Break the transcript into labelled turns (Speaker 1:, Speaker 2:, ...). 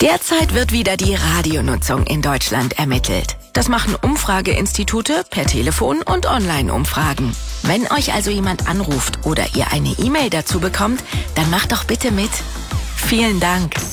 Speaker 1: Derzeit wird wieder die Radionutzung in Deutschland ermittelt. Das machen Umfrageinstitute per Telefon und Online-Umfragen. Wenn euch also jemand anruft oder ihr eine E-Mail dazu bekommt, dann macht doch bitte mit. Vielen Dank.